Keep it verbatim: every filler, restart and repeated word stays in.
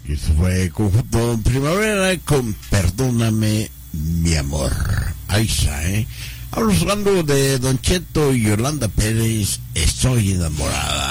que se fue conjunto Primavera con Perdóname mi amor. Ahí está, ¿eh? Hablando de Don Cheto y Yolanda Pérez, Estoy enamorada.